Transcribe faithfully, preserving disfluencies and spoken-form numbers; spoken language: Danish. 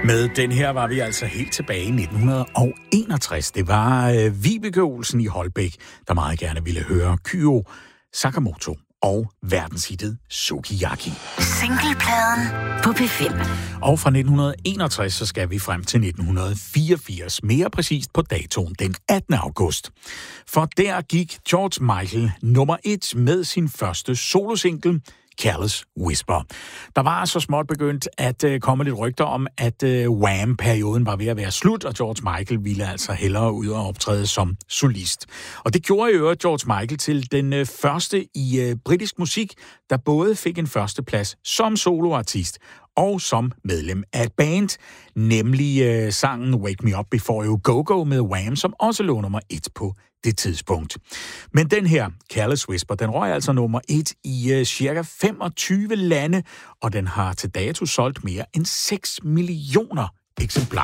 Med den her var vi altså helt tilbage i nitten enogtres. Det var øh, Vibeke Olsen i Holbæk, der meget gerne ville høre Kyo Sakamoto og verdenshittet Sukiyaki. Singlepladen på P fem. Og fra nitten enogtres, så skal vi frem til nitten fireogfirs, mere præcist på datoen den attende august. For der gik George Michael nummer et med sin første solosingle, Careless Whisper. Der var så småt begyndt at uh, komme lidt rygter om, at uh, Wham-perioden var ved at være slut, og George Michael ville altså hellere ud og optræde som solist. Og det gjorde i øvrigt George Michael til den uh, første i uh, britisk musik, der både fik en førsteplads som soloartist og som medlem af et band, nemlig uh, sangen Wake Me Up Before You Go Go med Wham, som også lå nummer et på det tidspunkt. Men den her, Careless Whisper, den røg altså nummer et i uh, cirka femogtyve lande, og den har til dato solgt mere end seks millioner eksemplarer.